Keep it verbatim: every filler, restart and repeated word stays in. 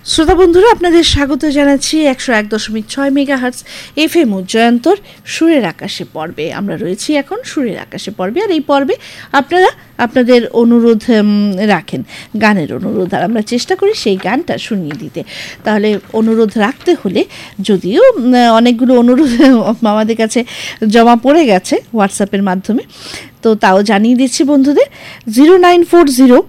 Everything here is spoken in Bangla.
শ্রোতা বন্ধুরা, আপনাদের স্বাগত জানাচ্ছি একশো এক দশমিক ছয় মেগাহার্টজ এফ এম উজ্জয়ন্তর সুরের আকাশে পর্বে। আমরা রয়েছি এখন সুরের আকাশে পর্বে, আর এই পর্বে আপনারা আপনাদের অনুরোধ রাখেন, গানের অনুরোধ, আর আমরা চেষ্টা করি সেই গানটা শুনিয়ে দিতে। তাহলে অনুরোধ রাখতে হলে, যদিও অনেকগুলো অনুরোধ আমাদের কাছে জমা পড়ে গেছে হোয়াটসঅ্যাপের মাধ্যমে, তো তাও জানিয়ে দিচ্ছি বন্ধুদের। Zero nine four zero